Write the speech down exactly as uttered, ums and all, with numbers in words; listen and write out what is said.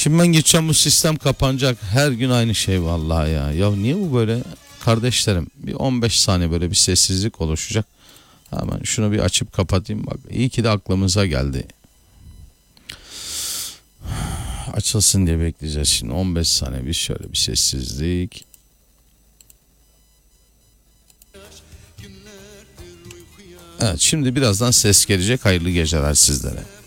Şimdi ben geçeceğim, bu sistem kapanacak. Her gün aynı şey vallahi ya. Ya niye bu böyle? Kardeşlerim, bir on beş saniye böyle bir sessizlik oluşacak. Hemen şunu bir açıp kapatayım bak. İyi ki de aklımıza geldi. Açılsın diye bekleyeceğiz şimdi. on beş saniye bir şöyle bir sessizlik. Evet, şimdi birazdan ses gelecek. Hayırlı geceler sizlere.